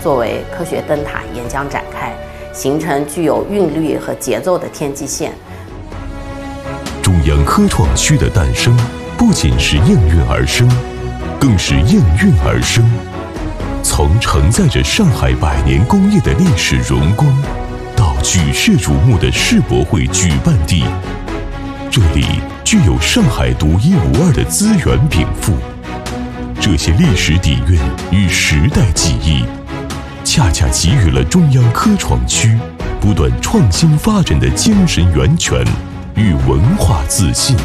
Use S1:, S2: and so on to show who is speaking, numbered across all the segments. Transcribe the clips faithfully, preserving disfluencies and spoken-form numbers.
S1: 作为科学灯塔沿江展开，形成具有韵律和节奏的天际线。
S2: 中央科创区的诞生，不仅是应运而生，更是应运而生。从承载着上海百年工业的历史荣光，到举世瞩目的世博会举办地，这里具有上海独一无二的资源禀赋。这些历史底蕴与时代记忆，恰恰给予了中央科创区不断创新发展的精神源泉与文化自信。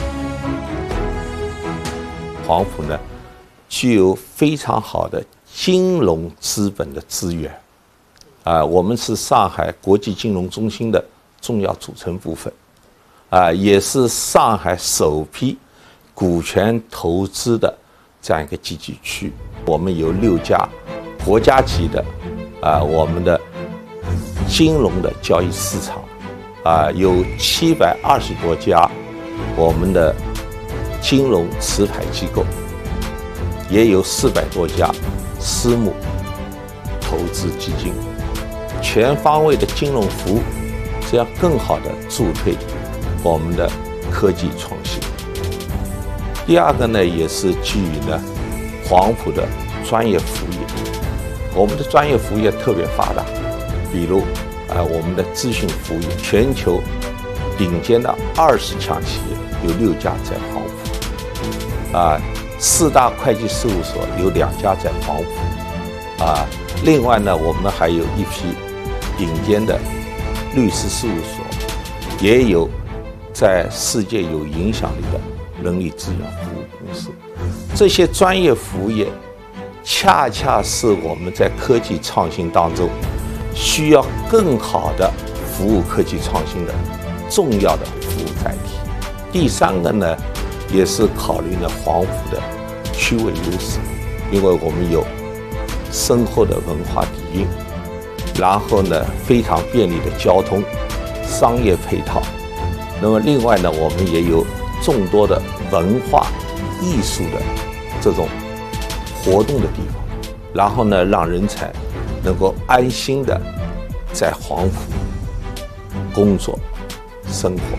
S3: 黄埔呢，具有非常好的金融资本的资源，啊、呃，我们是上海国际金融中心的重要组成部分，啊、呃，也是上海首批股权投资的这样一个集聚区。我们有六家国家级的啊、呃，我们的金融的交易市场，啊、呃，有七百二十多家我们的金融持牌机构，也有四百多家私募投资基金，全方位的金融服务，这样更好的助推我们的科技创新。第二个呢，也是基于呢黄埔的专业服务业，我们的专业服务业特别发达，比如啊、呃、我们的咨询服务业，全球顶尖的二十强企业有六家在黄埔，啊、呃、四大会计事务所有两家在黄埔，啊、呃、另外呢我们还有一批顶尖的律师事务所，也有在世界有影响力的人力资源服务公司。这些专业服务业恰恰是我们在科技创新当中需要更好的服务科技创新的重要的服务载体。第三个呢，也是考虑了黄埔的区位优势，因为我们有深厚的文化底蕴，然后呢非常便利的交通、商业配套，那么另外呢，我们也有众多的文化艺术的这种活动的地方，然后呢，让人才能够安心的在黄埔工作生活。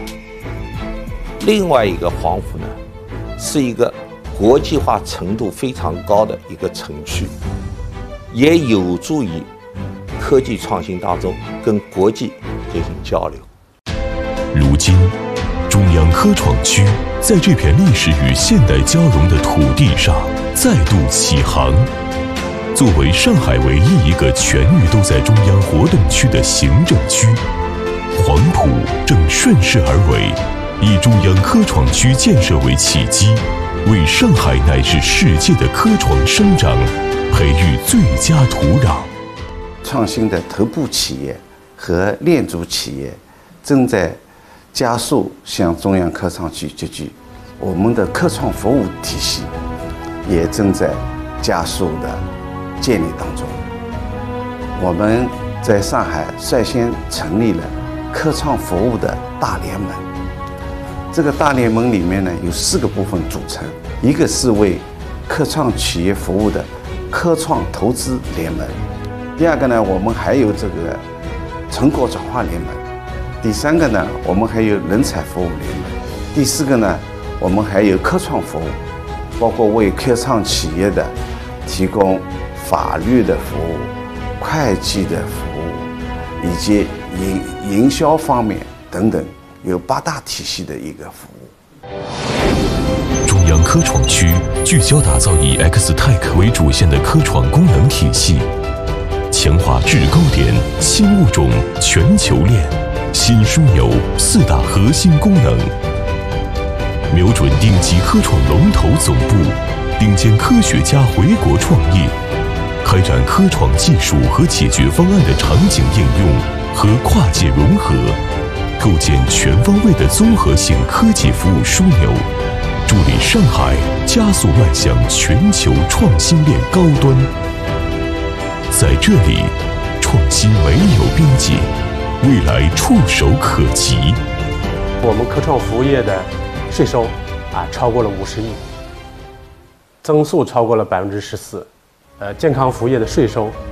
S3: 另外一个黄埔呢，是一个国际化程度非常高的一个城区，也有助于科技创新当中跟国际进行交流。
S2: 如今，中央科创区在这片历史与现代交融的土地上再度起航。作为上海唯一一个全域都在中央活动区的行政区，黄埔正顺势而为，以中央科创区建设为契机，为上海乃至世界的科创生长培育最佳土壤。
S4: 创新的头部企业和链足企业正在加速向中央科创区集聚，我们的科创服务体系也正在加速的建立当中。我们在上海率先成立了科创服务的大联盟，这个大联盟里面呢有四个部分组成，一个是为科创企业服务的科创投资联盟，第二个呢我们还有这个成果转化联盟，第三个呢我们还有人才服务联盟，第四个呢我们还有科创服务，包括为科创企业的提供法律的服务、会计的服务以及营营销方面等等，有八大体系的一个服务。
S2: 中央科创区聚焦打造以 X-Tech 为主线的科创功能体系，强化制高点、新物种、全球链、新枢纽四大核心功能，瞄准顶级科创龙头总部、顶尖科学家回国创业，开展科创技术和解决方案的场景应用和跨界融合，构建全方位的综合性科技服务枢纽，助力上海加速迈向全球创新链高端。在这里，创新没有边界，未来触手可及。
S5: 我们科创服务业的税收啊超过了五十亿，增速超过了百分之十四。呃，健康服务业的税收